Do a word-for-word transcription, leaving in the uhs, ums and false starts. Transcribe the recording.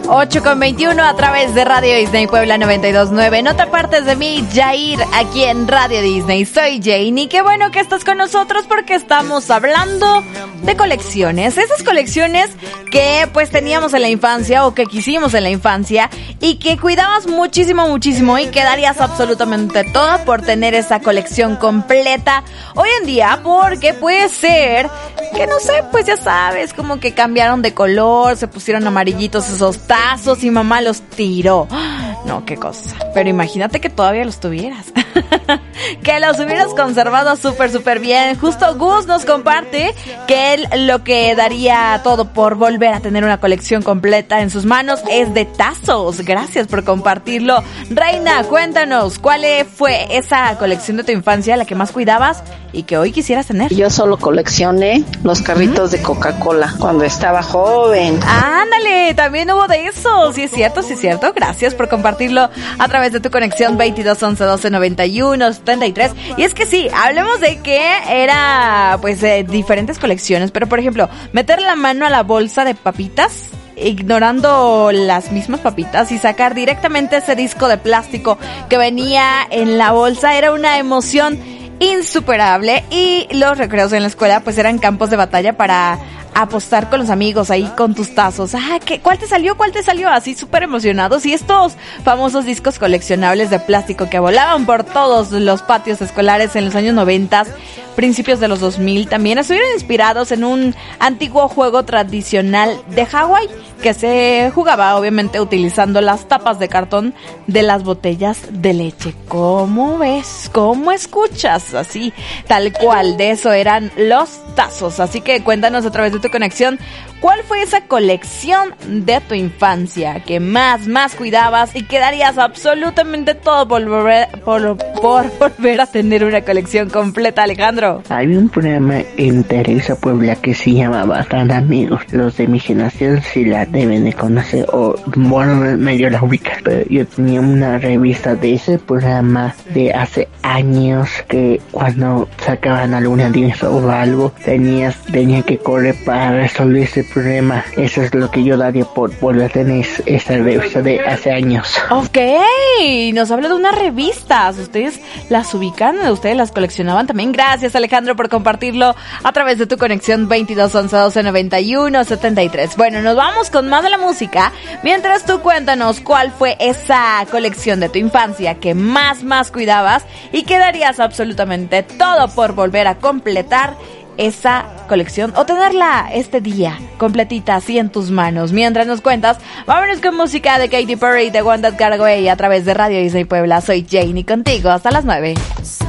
ocho con veintiuno a través de Radio Disney Puebla noventa y dos punto nueve. No te apartes de mí, Jair, aquí en Radio Disney. Soy Jane y qué bueno que estás con nosotros porque estamos hablando de colecciones. Esas colecciones que pues teníamos en la infancia o que quisimos en la infancia y que cuidabas muchísimo, muchísimo y que darías absolutamente todo por tener esa colección completa hoy en día, porque puede ser que no sé, pues ya sabes, como que cambiaron de color, se pusieron amarillitos esos tazos y mamá los tiró. No, qué cosa. Pero imagínate que todavía los tuvieras. Que los hubieras conservado súper, súper bien. Justo Gus nos comparte que él lo que daría todo por volver a tener una colección completa en sus manos es de tazos. Gracias por compartirlo. Reina, cuéntanos, ¿cuál fue esa colección de tu infancia, la que más cuidabas y que hoy quisieras tener? Yo solo coleccioné los carritos ¿Mm? de Coca-Cola cuando estaba joven. Ándale, también hubo de eso. Sí es cierto, sí es cierto. Gracias por compartirlo a través de tu conexión veintidós once doce noventa y uno setenta y tres. Y es que sí, hablemos de que era pues eh, diferentes colecciones, pero por ejemplo, meter la mano a la bolsa de papitas ignorando las mismas papitas y sacar directamente ese disco de plástico que venía en la bolsa era una emoción insuperable. Y los recreos en la escuela pues eran campos de batalla para apostar con los amigos ahí con tus tazos. Ah, ¿qué? ¿Cuál te salió? ¿Cuál te salió? Así súper emocionados. Y estos famosos discos coleccionables de plástico que volaban por todos los patios escolares en los años noventa, principios de los dos mil, también estuvieron inspirados en un antiguo juego tradicional de Hawái que se jugaba obviamente utilizando las tapas de cartón de las botellas de leche. ¿Cómo ves? ¿Cómo escuchas? Así, tal cual, de eso eran los tazos. Así que cuéntanos a través de tu conexión, ¿cuál fue esa colección de tu infancia que más, más cuidabas y que darías absolutamente todo por volver, por, por volver a tener una colección completa, Alejandro? Había un programa en Teresa Puebla que se llamaba Tan Amigos. Los de mi generación sí la deben de conocer, o bueno, medio la ubican. Pero yo tenía una revista de ese programa de hace años que cuando sacaban alguna adivinanza o algo, tenías, tenía que correr para resolver ese problema. Eso es lo que yo daría por volver a tener esa revista de hace años. Ok, nos habla de unas revistas. ¿Ustedes las ubican? ¿Ustedes las coleccionaban también? Gracias, Alejandro, por compartirlo a través de tu conexión veintidós once doce noventa y uno setenta y tres. Bueno, nos vamos con más de la música. Mientras tú cuéntanos cuál fue esa colección de tu infancia que más, más cuidabas y que darías absolutamente todo por volver a completar esa colección o tenerla este día completita así en tus manos. Mientras nos cuentas, vámonos con música de Katy Perry, de One That Got Away a través de Radio Disney Puebla. Soy Jane y contigo hasta las nueve.